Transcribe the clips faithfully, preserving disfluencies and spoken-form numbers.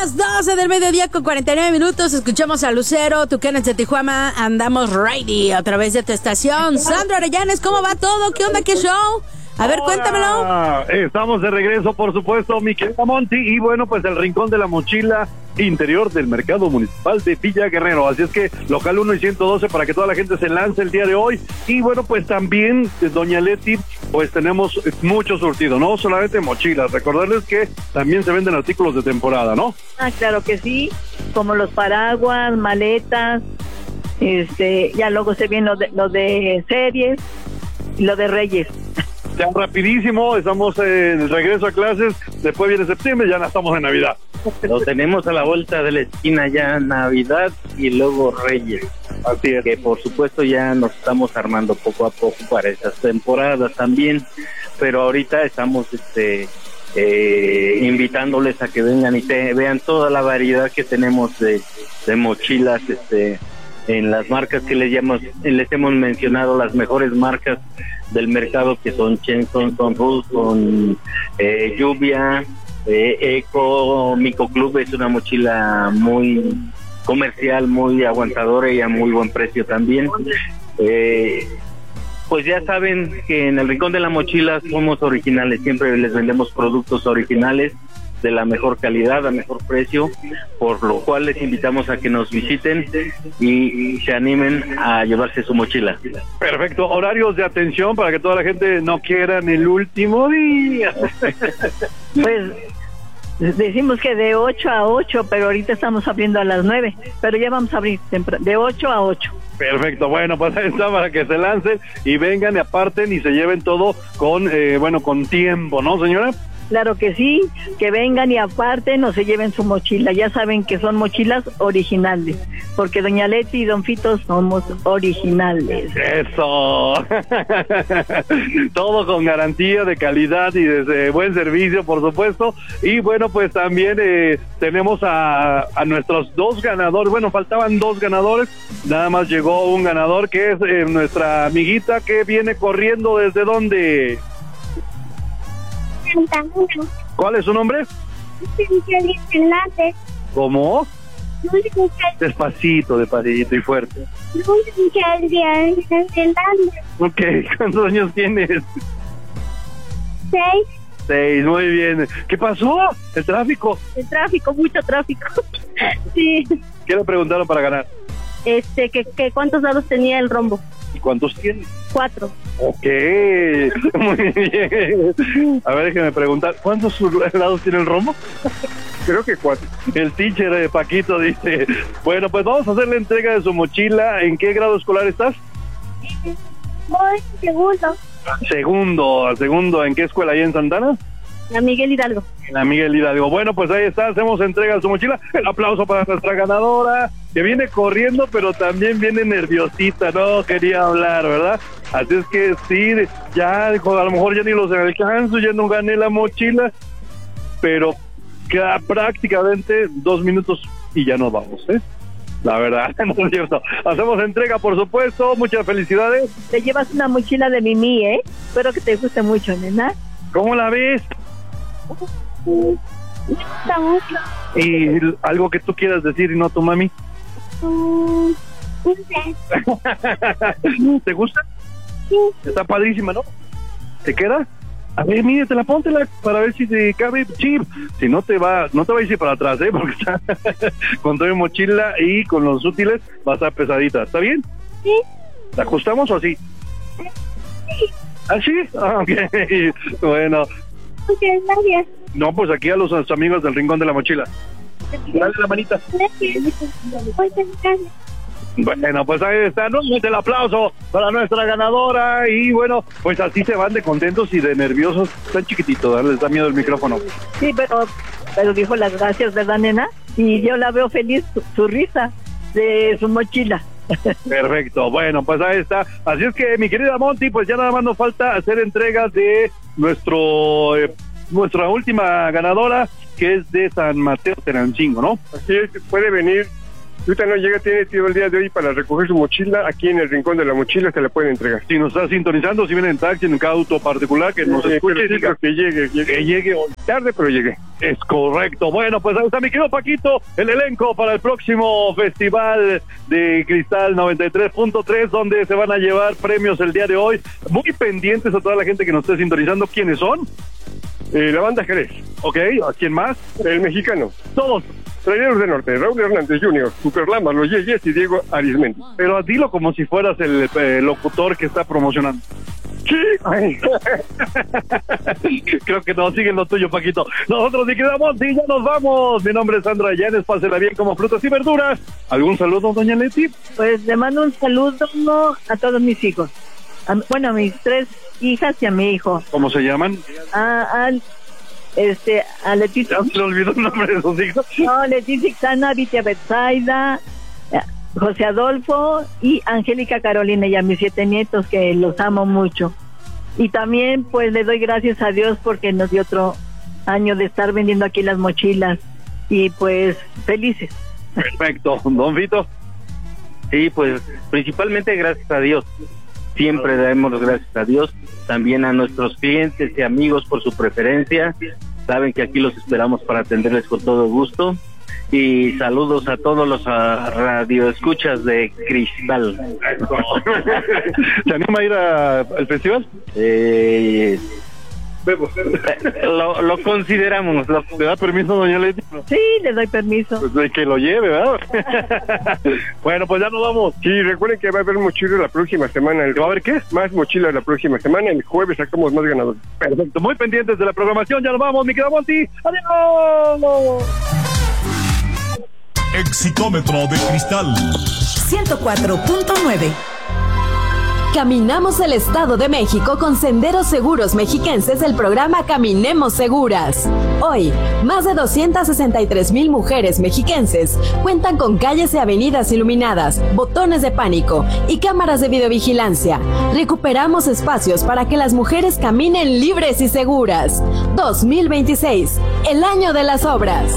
las doce del mediodía con cuarenta y nueve minutos. Escuchamos a Lucero, Tucanes de Tijuana. Andamos ready a través de tu estación. Sandro Arellanes, ¿cómo va todo? ¿Qué onda? ¿Qué show? A ver, cuéntamelo. Estamos de regreso, por supuesto, mi querida Monty. Y bueno, pues el Rincón de la Mochila interior del Mercado Municipal de Villa Guerrero. Así es que local uno y ciento doce para que toda la gente se lance el día de hoy. Y bueno, pues también, doña Leti, pues tenemos mucho surtido, no solamente mochilas. Recordarles que también se venden artículos de temporada, ¿no? Ah, claro que sí, como los paraguas, maletas, este, ya luego se vienen los de, los de series y los de Reyes. Ya rapidísimo, estamos en el regreso a clases, después viene septiembre, ya no estamos en Navidad. Lo tenemos a la vuelta de la esquina ya Navidad y luego Reyes. Así es. Que por supuesto ya nos estamos armando poco a poco para esas temporadas también, pero ahorita estamos este eh, invitándoles a que vengan y te, vean toda la variedad que tenemos de, de mochilas, este en las marcas que les llamamos, les hemos mencionado las mejores marcas del mercado, que son Chenson, son Rus, son eh, Lluvia, eh, Eco, Mico Club. Es una mochila muy comercial, muy aguantadora y a muy buen precio también. Eh, pues ya saben que en el Rincón de la Mochila somos originales, siempre les vendemos productos originales de la mejor calidad, a mejor precio, por lo cual les invitamos a que nos visiten y, y se animen a llevarse su mochila. Perfecto, horarios de atención para que toda la gente no quiera en el último día. Pues decimos que de ocho a ocho, pero ahorita estamos abriendo a las nueve, pero ya vamos a abrir de ocho a ocho. Perfecto, bueno, pues ahí está para que se lancen y vengan y aparten y se lleven todo con, eh, bueno, con tiempo, ¿no, señora? Claro que sí, que vengan y aparten o se lleven su mochila. Ya saben que son mochilas originales, porque doña Leti y don Fito somos originales. ¡Eso! Todo con garantía de calidad y de, de buen servicio, por supuesto. Y bueno, pues también eh, tenemos a, a nuestros dos ganadores. Bueno, faltaban dos ganadores, nada más llegó un ganador, que es eh, nuestra amiguita que viene corriendo. ¿Desde dónde? ¿Cuál es su nombre? ¿Cómo? Despacito, despacito y fuerte. Ok, ¿cuántos años tienes? Seis. Seis, muy bien. ¿Qué pasó? ¿El tráfico? El tráfico, mucho tráfico. Sí. ¿Qué le preguntaron para ganar? Este, que, que ¿cuántos dados tenía el rombo? ¿Y cuántos tiene? Cuatro. Ok, muy bien. A ver, déjeme preguntar, ¿cuántos lados tiene el rombo? Creo que cuatro. El teacher de Paquito dice, bueno, pues vamos a hacer la entrega de su mochila. ¿En qué grado escolar estás? Voy segundo. Segundo, segundo. ¿En qué escuela? ¿Ahí en Santana? La Miguel Hidalgo. La Miguel Hidalgo. Bueno, pues ahí está, hacemos entrega de su mochila. El aplauso para nuestra ganadora, que viene corriendo, pero también viene nerviosita, no quería hablar, ¿verdad? Así es que sí, ya dijo, a lo mejor ya ni los alcanzo, ya no gané la mochila, pero queda prácticamente dos minutos y ya nos vamos, ¿eh? La verdad, no es cierto. Hacemos entrega, por supuesto, muchas felicidades. Te llevas una mochila de Mimi, ¿eh? Espero que te guste mucho, nena. ¿Cómo la ves? Me gusta mucho. ¿Y algo que tú quieras decir y no tu mami? Mm, no sé. ¿Te gusta? Sí. Está padrísima, ¿no? ¿Te queda? A ver, míretela, póntela para ver si te cabe chip. Si no te va, no te va a ir para atrás, ¿eh? Porque está con tu mochila y con los útiles va a estar pesadita. ¿Está bien? Sí. ¿La ajustamos o así? Sí. ¿Ah, sí? Ah, ok. Bueno. Muchas gracias. No, pues aquí a los, a los amigos del Rincón de la Mochila. Dale la manita. Gracias. Muchas gracias. Bueno, pues ahí está, nuevamente el aplauso para nuestra ganadora. Y bueno, pues así se van de contentos y de nerviosos. Están chiquititos, ¿verdad? Les da miedo el micrófono. Sí, pero, pero dijo las gracias, ¿verdad, nena? Y yo la veo feliz, su, su risa de su mochila. Perfecto, bueno, pues ahí está. Así es que, mi querida Monty, pues ya nada más nos falta hacer entrega de nuestro eh, nuestra última ganadora, que es de San Mateo Tenancingo, ¿no? Así es, puede venir ahorita no llega, tiene tiempo el día de hoy para recoger su mochila, aquí en el rincón de la mochila se la pueden entregar. Si nos está sintonizando, si viene en taxi, en un auto particular, que nos Eh, escuche y que, diga que llegue, llegue, que llegue. tarde, pero llegue. Es correcto. Bueno, pues ahí está mi querido Paquito, el elenco para el próximo Festival de Cristal noventa y tres punto tres, donde se van a llevar premios el día de hoy. Muy pendientes a toda la gente que nos esté sintonizando. ¿Quiénes son? Eh, la banda Jerez. Ok, ¿a quién más? El mexicano. Todos. Traineros del Norte, Raúl Hernández junior, Superlama, Los Yeyes y Diego Arismendi. Pero dilo como si fueras el eh, locutor que está promocionando. Sí. Ay. Creo que no, sigue lo tuyo, Paquito. Nosotros sí quedamos y ya nos vamos. Mi nombre es Sandra Llanes, pásela bien como frutas y verduras. ¿Algún saludo, doña Leti? Pues le mando un saludo a todos mis hijos. A- bueno, a mis tres hijas y a mi hijo. ¿Cómo se llaman? A, a, este, a Leticia. Ya se le olvidó el nombre de sus hijos. No, Leticia Ixana, Vitia Betsaida, eh, José Adolfo y Angélica Carolina, y a mis siete nietos, que los amo mucho. Y también pues le doy gracias a Dios porque nos dio otro año de estar vendiendo aquí las mochilas, y pues felices. Perfecto. Don Vito. Sí, pues principalmente gracias a Dios. Siempre damos las gracias a Dios, también a nuestros clientes y amigos por su preferencia. Saben que aquí los esperamos para atenderles con todo gusto. Y saludos a todos los uh, radioescuchas de Cristal. ¿Se anima a ir a- al festival? Eh, Bebo. lo, lo consideramos. Lo, ¿Le da permiso, doña Leti? Sí, le doy permiso. Pues de que lo lleve, ¿verdad? Bueno, pues ya nos vamos. Sí, recuerden que va a haber mochilas la próxima semana. ¿Va a haber qué? Más mochilas la próxima semana. El jueves sacamos más ganadores. Perfecto. Muy pendientes de la programación. Ya nos vamos, mi querido Monty. ¡Adiós! Exitómetro de cristal. ciento cuatro punto nueve. Caminamos el Estado de México con Senderos Seguros Mexiquenses del programa Caminemos Seguras. Hoy, más de doscientas sesenta y tres mil mujeres mexiquenses cuentan con calles y avenidas iluminadas, botones de pánico y cámaras de videovigilancia. Recuperamos espacios para que las mujeres caminen libres y seguras. dos mil veintiséis, el año de las obras.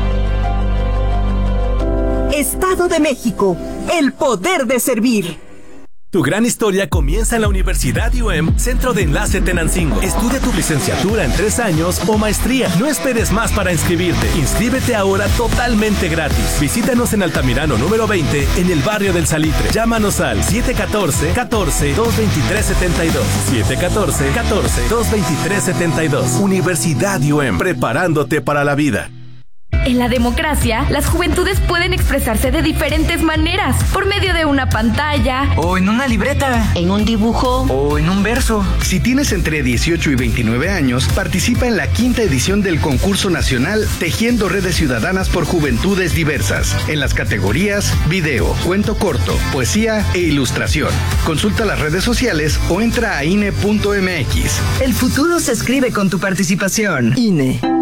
Estado de México, el poder de servir. Tu gran historia comienza en la Universidad U E M, Centro de Enlace Tenancingo. Estudia tu licenciatura en tres años o maestría. No esperes más para inscribirte. Inscríbete ahora totalmente gratis. Visítanos en Altamirano número veinte, en el barrio del Salitre. Llámanos al siete uno cuatro, catorce, dos veintitrés setenta y dos. siete uno cuatro, catorce, dos veintitrés setenta y dos. Universidad U E M, preparándote para la vida. En la democracia, las juventudes pueden expresarse de diferentes maneras, por medio de una pantalla, o en una libreta, en un dibujo, o en un verso. Si tienes entre dieciocho y veintinueve años, participa en la quinta edición del concurso nacional Tejiendo Redes Ciudadanas por Juventudes Diversas, en las categorías video, cuento corto, poesía e ilustración. Consulta las redes sociales o entra a I N E punto M X. El futuro se escribe con tu participación. I N E.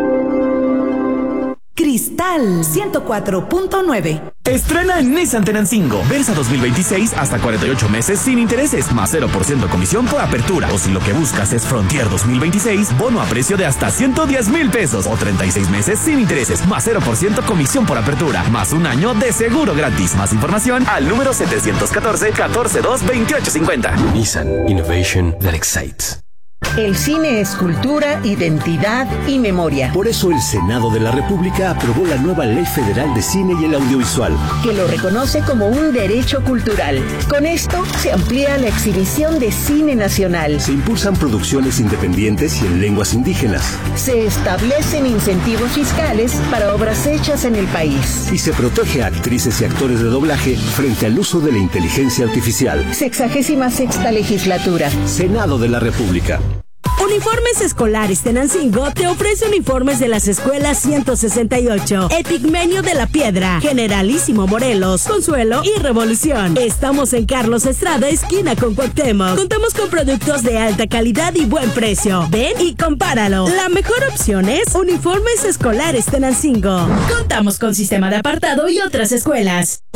Cristal ciento cuatro punto nueve. Estrena en Nissan Tenancingo. Versa dos mil veintiséis hasta cuarenta y ocho meses sin intereses, más cero por ciento comisión por apertura. O si lo que buscas es Frontier dos mil veintiséis, bono a precio de hasta ciento diez mil pesos. O treinta y seis meses sin intereses, más cero por ciento comisión por apertura. Más un año de seguro gratis. Más información al número setecientos catorce, catorce dos, veintiocho cincuenta. Nissan Innovation that excites. El cine es cultura, identidad y memoria. Por eso el Senado de la República aprobó la nueva Ley Federal de Cine y el Audiovisual, que lo reconoce como un derecho cultural. Con esto se amplía la exhibición de cine nacional. Se impulsan producciones independientes y en lenguas indígenas. Se establecen incentivos fiscales para obras hechas en el país. Y se protege a actrices y actores de doblaje frente al uso de la inteligencia artificial. Sexagésima sexta legislatura. Senado de la República. Uniformes Escolares Tenancingo te ofrece uniformes de las escuelas ciento sesenta y ocho, Epigmenio de la Piedra, Generalísimo Morelos, Consuelo y Revolución. Estamos en Carlos Estrada, esquina con Cuauhtémoc. Contamos con productos de alta calidad y buen precio. Ven y compáralo. La mejor opción es Uniformes Escolares Tenancingo. Contamos con sistema de apartado y otras escuelas.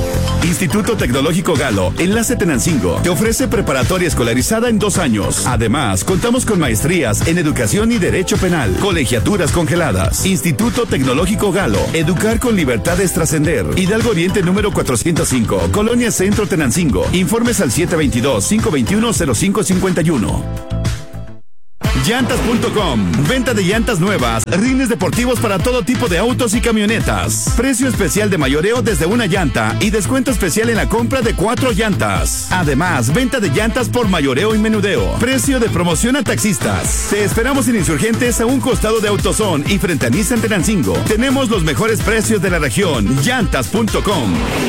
Instituto Tecnológico Galo, Enlace Tenancingo, te ofrece preparatoria escolarizada en dos años. Además, contamos con maestrías en Educación y Derecho Penal, colegiaturas congeladas. Instituto Tecnológico Galo, educar con libertad es trascender. Hidalgo Oriente número cuatrocientos cinco, Colonia Centro Tenancingo. Informes al siete dos dos, cinco dos uno, cero cinco cinco uno. Llantas punto com, venta de llantas nuevas, rines deportivos para todo tipo de autos y camionetas. Precio especial de mayoreo desde una llanta y descuento especial en la compra de cuatro llantas. Además, venta de llantas por mayoreo y menudeo. Precio de promoción a taxistas. Te esperamos en Insurgentes a un costado de AutoZone y frente a Nissan Tenancingo. Tenemos los mejores precios de la región. Llantas punto com.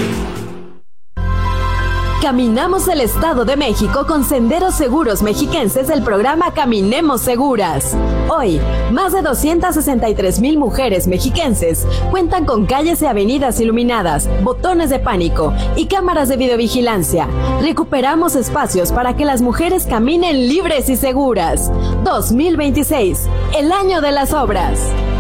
Caminamos el Estado de México con Senderos Seguros Mexiquenses del programa Caminemos Seguras. Hoy, más de doscientas sesenta y tres mil mujeres mexiquenses cuentan con calles y avenidas iluminadas, botones de pánico y cámaras de videovigilancia. Recuperamos espacios para que las mujeres caminen libres y seguras. dos mil veintiséis, el año de las obras.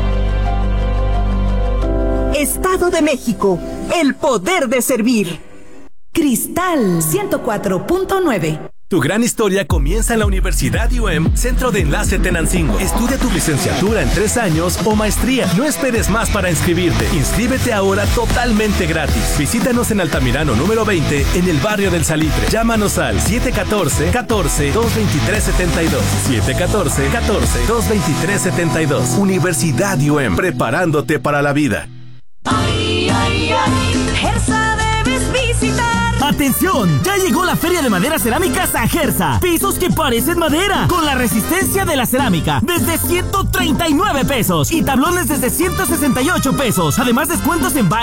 Estado de México, el poder de servir. Cristal ciento cuatro punto nueve. Tu gran historia comienza en la Universidad I U E M, Centro de Enlace Tenancingo. Estudia tu licenciatura en tres años o maestría. No esperes más para inscribirte. Inscríbete ahora totalmente gratis. Visítanos en Altamirano número veinte, en el barrio del Salitre. Llámanos al siete uno cuatro, catorce, dos veintitrés setenta y dos. siete uno cuatro, catorce, dos veintitrés setenta y dos. Universidad I U E M, preparándote para la vida. Ay, ay, ay, Gersa debes visitar. ¡Atención! Ya llegó la Feria de Madera Cerámica Sajersa. Pisos que parecen madera, con la resistencia de la cerámica, desde ciento treinta y nueve pesos. Y tablones desde ciento sesenta y ocho pesos. Además, descuentos en